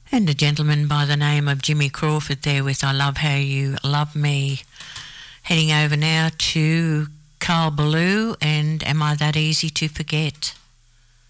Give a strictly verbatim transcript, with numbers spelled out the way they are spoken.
And a gentleman by the name of Jimmy Crawford there with I Love How You Love Me. Heading over now to Carl Ballou and Am I That Easy to Forget?